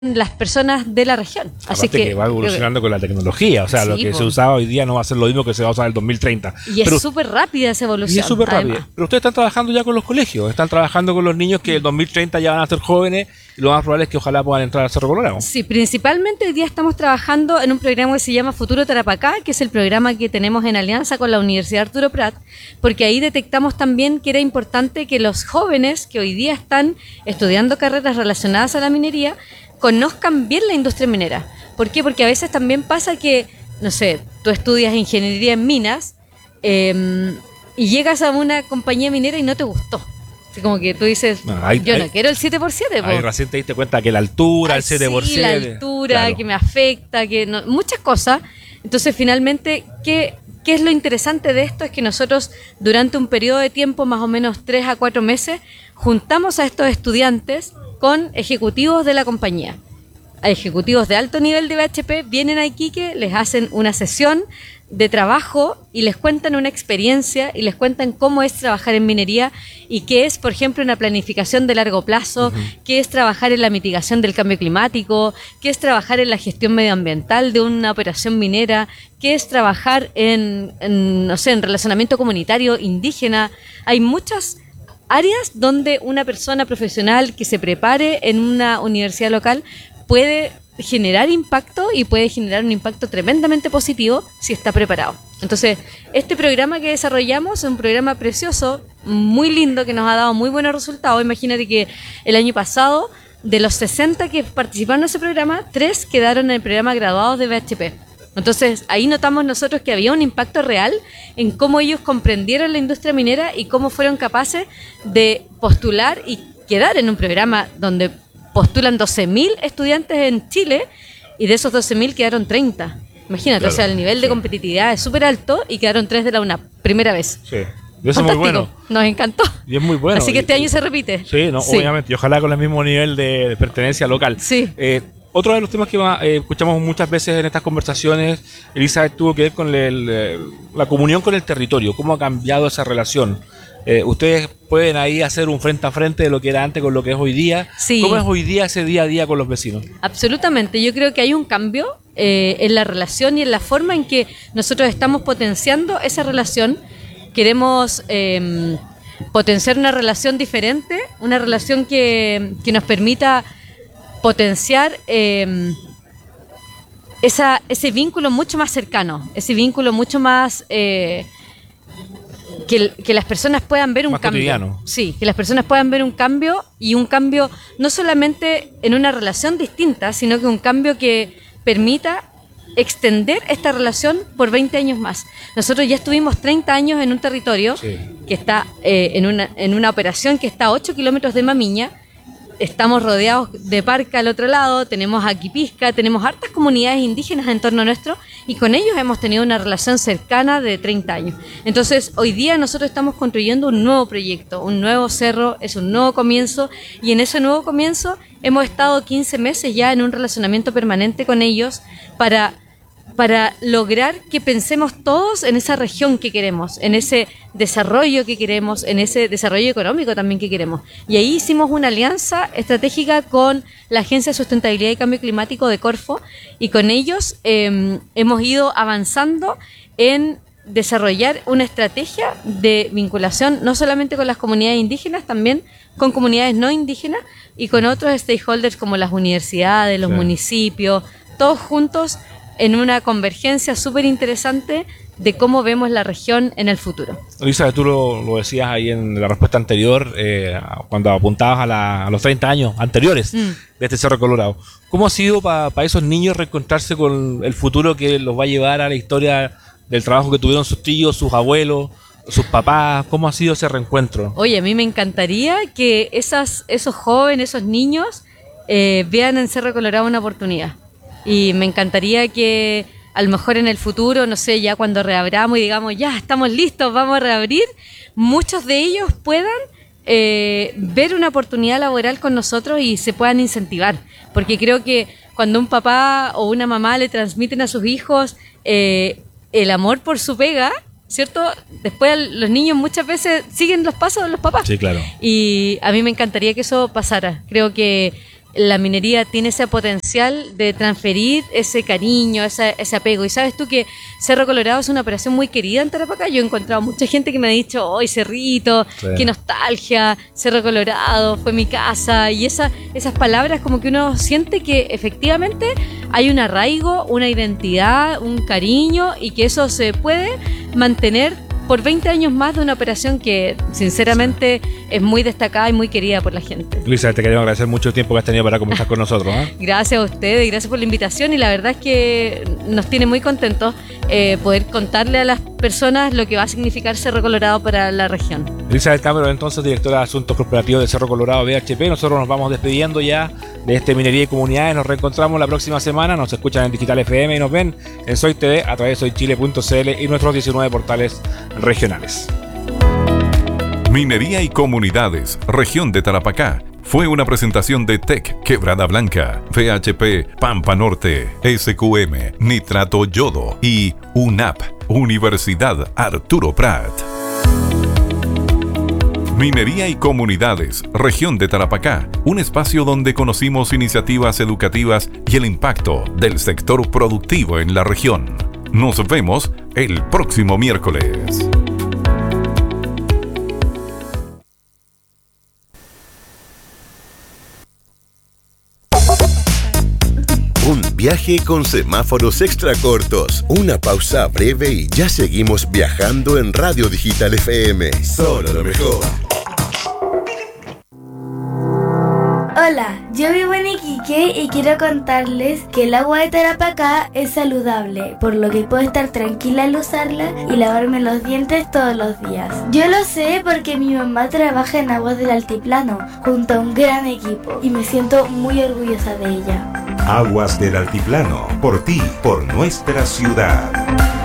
las personas de la región. Así que va evolucionando con la tecnología, o sea, sí, lo que se usaba hoy día no va a ser lo mismo que se va a usar en el 2030. Y es súper rápida esa evolución. Y es súper rápida. Pero ustedes están trabajando ya con los colegios, están trabajando con los niños que en 2030 ya van a ser jóvenes y lo más probable es que ojalá puedan entrar al Cerro Colorado. Sí, principalmente hoy día estamos trabajando en un programa que se llama Futuro Tarapacá, que es el programa que tenemos en alianza con la Universidad Arturo Prat, porque ahí detectamos también que era importante que los jóvenes que hoy día están estudiando carreras relacionadas a la minería conozcan bien la industria minera. ¿Por qué? Porque a veces también pasa que, no sé, tú estudias ingeniería en minas y llegas a una compañía minera y no te gustó. Así como que tú dices, no quiero el 7x7. Ahí recién te diste cuenta que la altura, el 7x7. Sí, la altura, claro, que me afecta, que no, muchas cosas. Entonces, finalmente, ¿qué es lo interesante de esto? Es que nosotros, durante un periodo de tiempo, más o menos 3 a 4 meses, juntamos a estos estudiantes con ejecutivos de la compañía. A ejecutivos de alto nivel de BHP vienen a Iquique, les hacen una sesión de trabajo y les cuentan una experiencia y les cuentan cómo es trabajar en minería y qué es, por ejemplo, una planificación de largo plazo, qué es trabajar en la mitigación del cambio climático, qué es trabajar en la gestión medioambiental de una operación minera, qué es trabajar en relacionamiento comunitario indígena. Hay muchas áreas donde una persona profesional que se prepare en una universidad local puede generar impacto y puede generar un impacto tremendamente positivo si está preparado. Entonces, este programa que desarrollamos es un programa precioso, muy lindo, que nos ha dado muy buenos resultados. Imagínate que el año pasado, de los 60 que participaron en ese programa, 3 quedaron en el programa graduados de BHP. Entonces, ahí notamos nosotros que había un impacto real en cómo ellos comprendieron la industria minera y cómo fueron capaces de postular y quedar en un programa donde postulan 12.000 estudiantes en Chile y de esos 12.000 quedaron 30. Imagínate, claro, o sea, el nivel de competitividad es súper alto y quedaron 3 de la UNAP, primera vez. Sí, y eso es muy bueno. Nos encantó. Y es muy bueno. Así que este año se repite. Sí, obviamente, y ojalá con el mismo nivel de pertenencia local. Sí. Otro de los temas que escuchamos muchas veces en estas conversaciones, Elizabeth, tuvo que ver con la comunión con el territorio, cómo ha cambiado esa relación. Ustedes pueden ahí hacer un frente a frente de lo que era antes con lo que es hoy día. Sí. ¿Cómo es hoy día ese día a día con los vecinos? Absolutamente, yo creo que hay un cambio en la relación y en la forma en que nosotros estamos potenciando esa relación. Queremos potenciar una relación diferente, una relación que nos permita potenciar ese vínculo mucho más cercano, ese vínculo mucho más que las personas puedan ver un más cambio. Cotidiano. Sí, que las personas puedan ver un cambio, y un cambio no solamente en una relación distinta, sino que un cambio que permita extender esta relación por 20 años más. Nosotros ya estuvimos 30 años en un territorio que está en una operación que está a 8 kilómetros de Mamiña. Estamos rodeados de Parca al otro lado, tenemos Aquipisca, tenemos hartas comunidades indígenas en torno nuestro y con ellos hemos tenido una relación cercana de 30 años. Entonces, hoy día nosotros estamos construyendo un nuevo proyecto, un nuevo cerro, es un nuevo comienzo, y en ese nuevo comienzo hemos estado 15 meses ya en un relacionamiento permanente con ellos para lograr que pensemos todos en esa región que queremos, en ese desarrollo que queremos, en ese desarrollo económico también que queremos. Y ahí hicimos una alianza estratégica con la Agencia de Sustentabilidad y Cambio Climático de Corfo, y con ellos hemos ido avanzando en desarrollar una estrategia de vinculación no solamente con las comunidades indígenas, también con comunidades no indígenas y con otros stakeholders como las universidades, los municipios, todos juntos en una convergencia súper interesante de cómo vemos la región en el futuro. Elizabeth, tú lo decías ahí en la respuesta anterior, cuando apuntabas a los 30 años anteriores de este Cerro Colorado. ¿Cómo ha sido para esos niños reencontrarse con el futuro que los va a llevar a la historia del trabajo que tuvieron sus tíos, sus abuelos, sus papás? ¿Cómo ha sido ese reencuentro? Oye, a mí me encantaría que esos jóvenes, esos niños, vean en Cerro Colorado una oportunidad. Y me encantaría que a lo mejor en el futuro, no sé, ya cuando reabramos y digamos, ya estamos listos, vamos a reabrir, muchos de ellos puedan ver una oportunidad laboral con nosotros y se puedan incentivar. Porque creo que cuando un papá o una mamá le transmiten a sus hijos el amor por su pega, ¿cierto? Después los niños muchas veces siguen los pasos de los papás. Sí, claro. Y a mí me encantaría que eso pasara. Creo que la minería tiene ese potencial de transferir ese cariño, ese apego. Y sabes tú que Cerro Colorado es una operación muy querida en Tarapacá. Yo he encontrado mucha gente que me ha dicho, ¡ay, Cerrito! Sí. ¡Qué nostalgia! Cerro Colorado, fue mi casa. Y esas palabras como que uno siente que efectivamente hay un arraigo, una identidad, un cariño y que eso se puede mantener por 20 años más de una operación que sinceramente es muy destacada y muy querida por la gente. Luisa, te queremos agradecer mucho el tiempo que has tenido para conversar con nosotros, ¿eh? Gracias a ustedes, gracias por la invitación y la verdad es que nos tiene muy contentos poder contarle a las personas lo que va a significar Cerro Colorado para la región. Elizabeth Cameron, entonces, directora de Asuntos Corporativos de Cerro Colorado BHP. Nosotros nos vamos despidiendo ya de este Minería y Comunidades. Nos reencontramos la próxima semana. Nos escuchan en Digital FM y nos ven en Soy TV a través de soychile.cl y nuestros 19 portales regionales. Minería y Comunidades, región de Tarapacá. Fue una presentación de TEC Quebrada Blanca, BHP Pampa Norte, SQM Nitrato Yodo y UNAP, Universidad Arturo Prat. Minería y Comunidades, región de Tarapacá, un espacio donde conocimos iniciativas educativas y el impacto del sector productivo en la región. Nos vemos el próximo miércoles. Un viaje con semáforos extra cortos, una pausa breve y ya seguimos viajando en Radio Digital FM. Solo lo mejor. Hola, yo vivo en Iquique y quiero contarles que el agua de Tarapacá es saludable, por lo que puedo estar tranquila al usarla y lavarme los dientes todos los días. Yo lo sé porque mi mamá trabaja en Aguas del Altiplano, junto a un gran equipo, y me siento muy orgullosa de ella. Aguas del Altiplano, por ti, por nuestra ciudad.